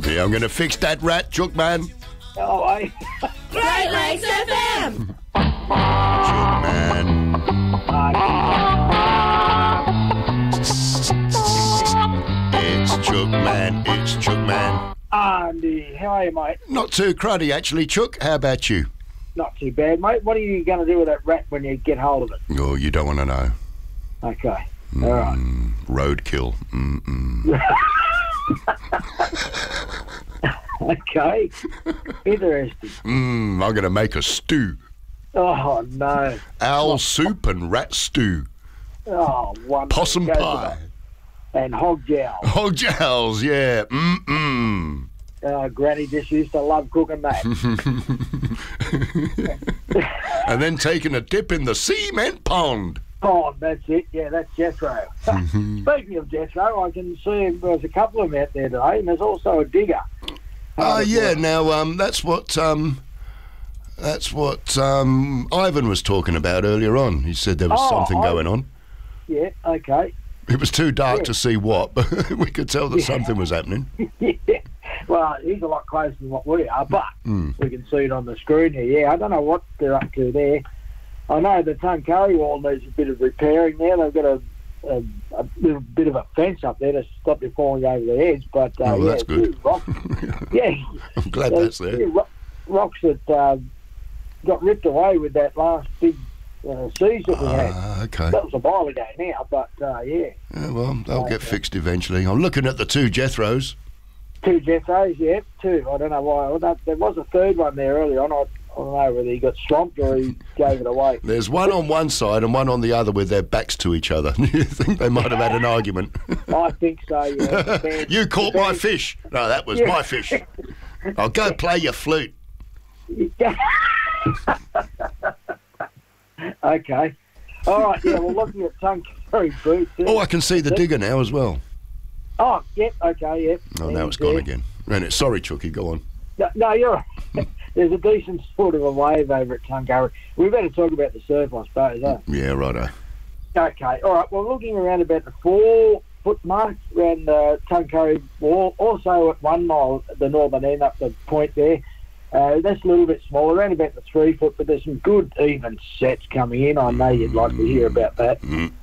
Yeah, I'm going to fix that rat, Chook man. Oh, eh? Great Lakes FM. Chook man. It's Chook man. It's Chook man. Andy, how are you, mate? Not too cruddy, actually, Chook. How about you? Not too bad, mate. What are you going to do with that rat when you get hold of it? Oh, you don't want to know. Okay. All right. Roadkill. Okay. Interesting. I'm going to make a stew. Oh, no. Owl soup and rat stew. Oh, wonderful. Possum Goes with pie. that. And hog jowl. Hog jowls, yeah. Granny just used to love cooking that. And then taking a dip in the cement pond. Oh, that's it. Yeah, that's Jethro. Speaking of Jethro, I can see there's a couple of them out there today, and there's also a digger. Yeah. Now, that's what Ivan was talking about earlier on. He said there was something going on. Yeah. Okay. It was too dark to see what, but we could tell that something was happening. Yeah. Well, he's a lot closer than what we are, but we can see it on the screen here. Yeah, I don't know what they're up to there. I know the Tuncurry wall needs a bit of repairing there. They've got a little bit of a fence up there to stop you falling over the edge. But that's good. Rocks, yeah, I'm glad that's there. Rocks that got ripped away with that last big siege that we had. Okay. That was a while ago now, but yeah. Well, they'll get fixed eventually. I'm looking at the two Jethros. Two Jethros, yeah, two. I don't know why. There was a third one there early on. I don't know whether he got swamped or he gave it away. There's one on one side and one on the other with their backs to each other. You think they might have had an argument? I think so, yeah. You caught my fish. No, that was my fish. I'll go play your flute. Okay. All right, yeah, we're looking at Tuncurry boots. Oh, I can see the digger now as well. Oh, yep, okay, yep. Oh, now it's gone again. Sorry, Chooky, go on. No, you're right. There's a decent sort of a wave over at Tuncurry. We better talk about the surf, I suppose, huh? Yeah, righto. Okay, all right. We're looking around about the 4-foot mark around the Tuncurry wall. Also at 1 mile at the northern end up the point there. That's a little bit smaller, around about the 3 foot, but there's some good even sets coming in. I know you'd like to hear about that.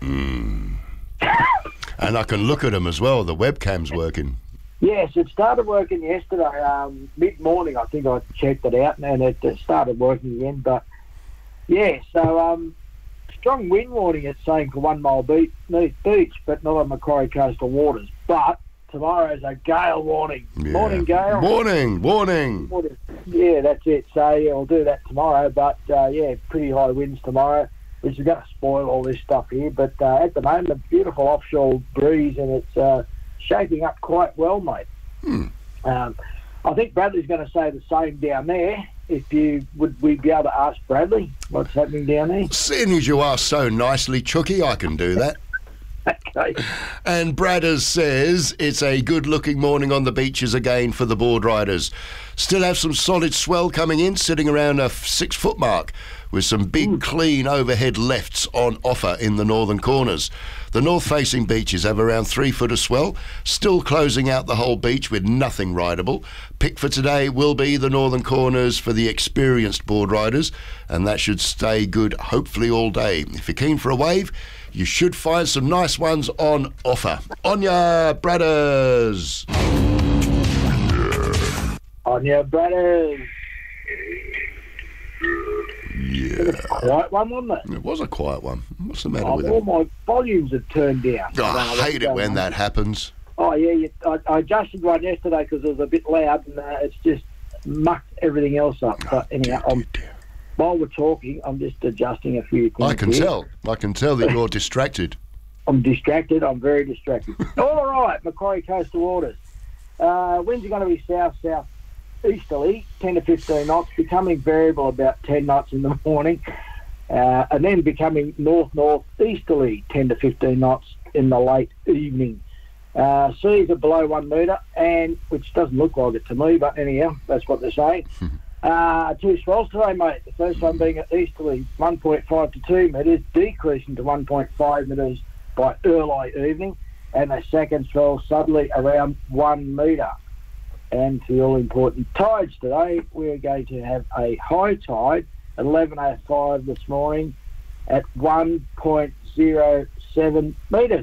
And I can look at them as well. The webcam's working. Yes, it started working yesterday, mid-morning. I think I checked it out, and it started working again. But, yeah, so strong wind warning, it's saying, for 1 mile beach, but not on Macquarie coastal waters. But tomorrow's a gale warning. Yeah. Morning, gale. Warning. Yeah, that's it. So, yeah, we'll do that tomorrow. But, yeah, pretty high winds tomorrow, which is going to spoil all this stuff here. But at the moment, a beautiful offshore breeze, and it's shaping up quite well, mate. I think Bradley's going to say the same down there. Would we be able to ask Bradley what's happening down there? Seeing as you ask so nicely, Chooky, I can do that. Okay. And Bradders says it's a good-looking morning on the beaches again for the board riders. Still have some solid swell coming in, sitting around a 6 foot mark, with some big, clean overhead lefts on offer in the northern corners. The north-facing beaches have around 3 foot of swell, still closing out the whole beach with nothing rideable. Pick for today will be the northern corners for the experienced board riders, and that should stay good hopefully all day. If you're keen for a wave, you should find some nice ones on offer. On ya, Bradders! On ya, Bradders! Yeah. Quiet one, wasn't it? It was a quiet one. What's the matter with all it? my volumes have turned down. I hate it when that happens. Oh, yeah, I adjusted one yesterday because it was a bit loud, and it's just mucked everything else up. But anyhow, while we're talking, I'm just adjusting a few things. I can tell that you're distracted. I'm distracted. I'm very distracted. All right, Macquarie coastal waters. Winds are going to be south-south-easterly, 10 to 15 knots, becoming variable about 10 knots in the morning, and then becoming north-north-easterly, 10 to 15 knots in the late evening. Seas are below 1 metre, and which doesn't look like it to me, but anyhow, that's what they're saying. 2 swells today, mate. The first one being at easterly, 1.5 to 2 metres, decreasing to 1.5 metres by early evening, and the second swell suddenly around 1 metre. and the all-important tides today. We're going to have a high tide at 11:05 this morning at 1.07 metres.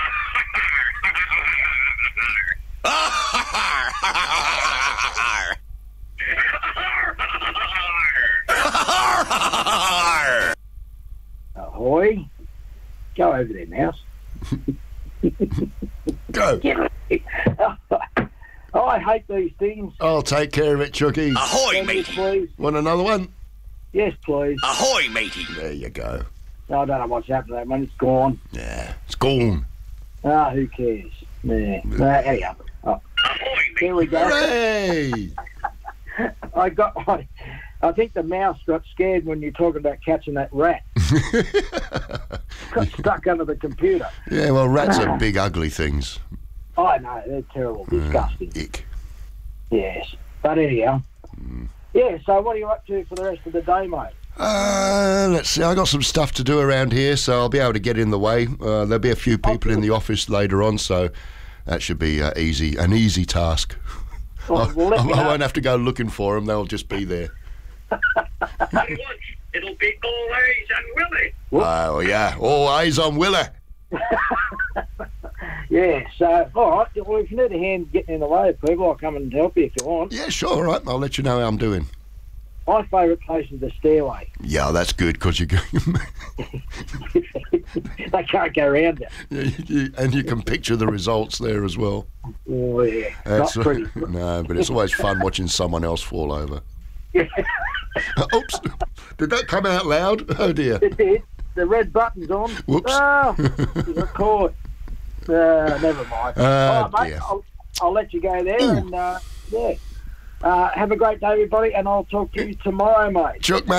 Ahoy. Go over there, Mouse. Go. I hate these things. I'll take care of it, Chucky. Ahoy, Can you, matey. please? Want another one? Yes, please. Ahoy, matey. There you go. I don't know what's happened to that one. It's gone. Yeah, it's gone. Who cares? Nah. Anyhow. Oh. Here we go. Hooray! I think the mouse got scared when you're talking about catching that rat. Got stuck under the computer. Yeah, well, rats are big, ugly things. I know, they're terrible, disgusting. Ick. Yes. But anyhow. Yeah, so what are you up to for the rest of the day, mate? Let's see. I got some stuff to do around here, so I'll be able to get in the way. There'll be a few people in the office later on, so that should be an easy task. Well, let me I know. won't have to go looking for them; they'll just be there. It'll be always on Willie. Oh yeah, all eyes on Willa. Yeah, so, all right. Well, if you need a hand getting in the way of people, I'll come and help you if you want. Yeah, sure. All right, I'll let you know how I'm doing. My favourite place is the stairway. Yeah, that's good because you They can't go around it. and you can picture the results there as well. Oh, yeah. That's, Not pretty. no, but it's always fun watching someone else fall over. Oops! Did that come out loud? Oh dear. It did. The red button's on. Whoops. Oh, record. Never mind. All right, mate. dear. I'll let you go there. And, yeah. Have a great day, everybody, and I'll talk to you tomorrow, mate. Chuck, mate.